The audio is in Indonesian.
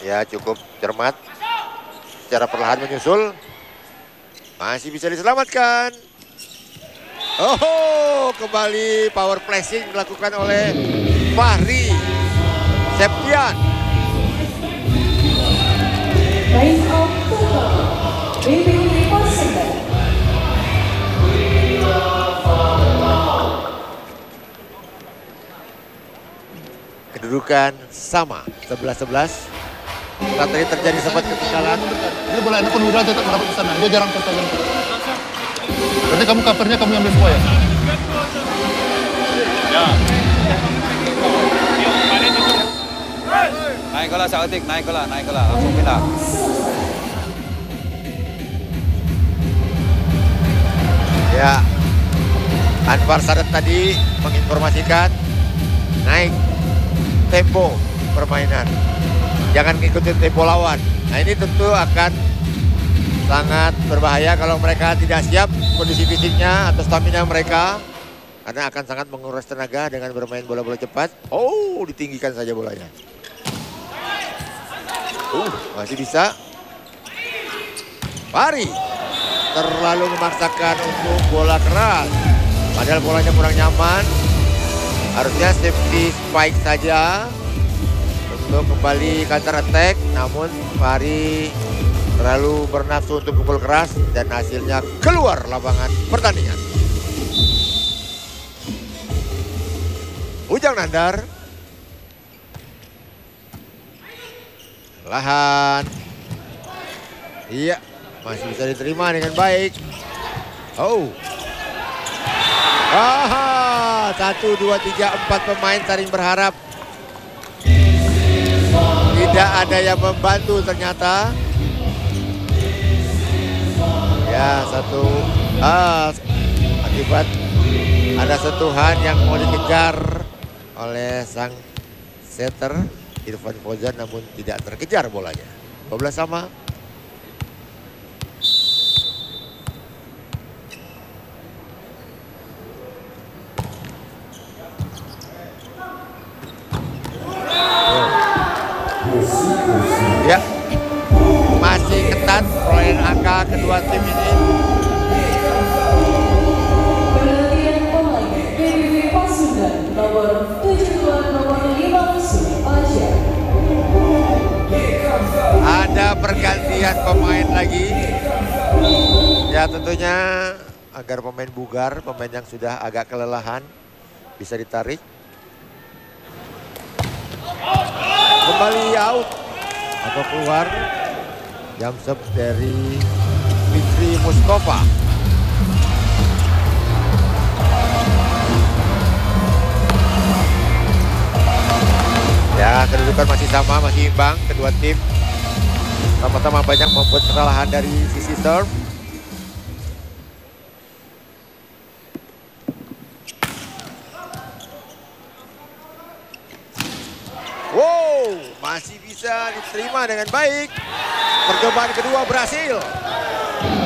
Ya, cukup cermat. Secara perlahan menyusul. Masih bisa diselamatkan. Oh, kembali power pressing dilakukan oleh Fahri Septian. Kedudukan sama 11-11. Saat tadi terjadi sempat ketinggalan. Ini bola enak pun udah tetap mendapat ke sana. Dia jarang tertahan. Berarti kamu covernya kamu ambil semua ya? Ya. Naik kelas Atik, naik kelas, langsung pindah. Ya, Anwar Sadat tadi menginformasikan naik tempo permainan. Jangan ngikutin tempo lawan. Nah, ini tentu akan sangat berbahaya kalau mereka tidak siap kondisi fisiknya atau stamina mereka. Karena akan sangat menguras tenaga dengan bermain bola-bola cepat. Oh, ditinggikan saja bolanya. Masih bisa. Fahri terlalu memaksakan untuk bola keras. Padahal bolanya kurang nyaman. Harusnya safety spike saja untuk kembali counter attack. Namun Fahri terlalu bernafsu untuk pukul keras dan hasilnya keluar lapangan pertandingan. Ujang Nandar. Lahan. Iya, masih bisa diterima dengan baik. Oh. 1, 2, 3, 4 pemain saling berharap. Tidak ada yang membantu ternyata. Ya, akibat ada sentuhan yang mau dikejar oleh sang setter Irfan Fauzan, namun tidak terkejar bolanya. 12 sama. Ya, masih ketat perolehan angka kedua tim ini. Perhatian pemain PBB Pasundan nomor 72 nomor 5 Supaja. Ada pergantian pemain lagi. Ya, tentunya agar pemain bugar, pemain yang sudah agak kelelahan bisa ditarik. Kembali out atau keluar. Jam serve dari Fitri Mustafa. Ya, kedudukan masih sama, masih imbang. Kedua tim sama-sama banyak membuat kesalahan dari sisi serve. Wow, masih bisa diterima dengan baik. Percobaan kedua berhasil.